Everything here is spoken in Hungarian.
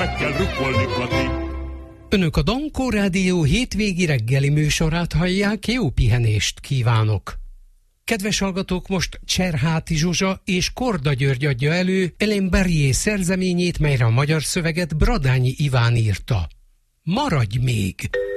Meg kell rukkolni, Kati. Önök a Dankó Rádió hétvégi reggeli műsorát hallják, jó pihenést kívánok! Kedves hallgatók, most Cserháti Zsuzsa és Korda György adja elő Ellen Barrier szerzeményét, melyre a magyar szöveget Bradányi Iván írta. Maradj még!